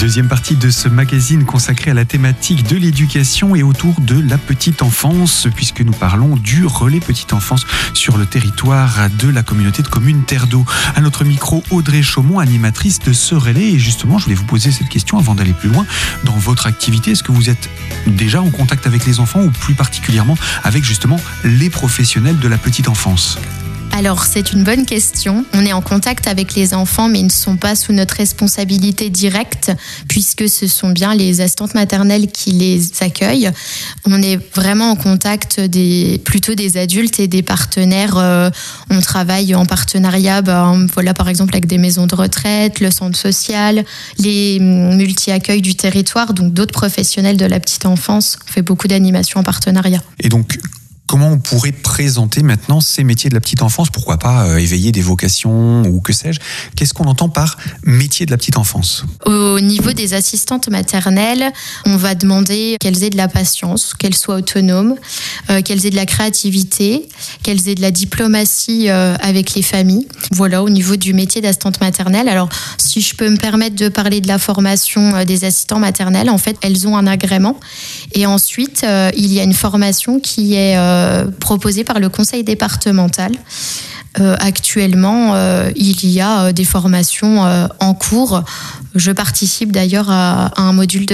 Deuxième partie de ce magazine consacré à la thématique de l'éducation et autour de la petite enfance, puisque nous parlons du relais petite enfance sur le territoire de la communauté de communes Terre d'Eau. À notre micro, Audrey Chaumont, animatrice de ce relais. Et justement, je voulais vous poser cette question avant d'aller plus loin. Dans votre activité, est-ce que vous êtes déjà en contact avec les enfants ou plus particulièrement avec justement les professionnels de la petite enfance ? Alors, c'est une bonne question. On est en contact avec les enfants, mais ils ne sont pas sous notre responsabilité directe, puisque ce sont bien les assistantes maternelles qui les accueillent. On est vraiment en contact plutôt des adultes et des partenaires. On travaille en partenariat, par exemple, avec des maisons de retraite, le centre social, les multi-accueils du territoire, donc d'autres professionnels de la petite enfance. On fait beaucoup d'animations en partenariat. Et donc, comment on pourrait présenter maintenant ces métiers de la petite enfance ? Pourquoi pas éveiller des vocations ou que sais-je ? Qu'est-ce qu'on entend par métier de la petite enfance ? Au niveau des assistantes maternelles, on va demander qu'elles aient de la patience, qu'elles soient autonomes, qu'elles aient de la créativité, qu'elles aient de la diplomatie avec les familles. Voilà, au niveau du métier d'assistante maternelle. Alors, si je peux me permettre de parler de la formation des assistants maternels, en fait, elles ont un agrément. Et ensuite, il y a une formation qui est proposée par le conseil départemental. Actuellement, il y a des formations en cours. Je participe d'ailleurs à un module de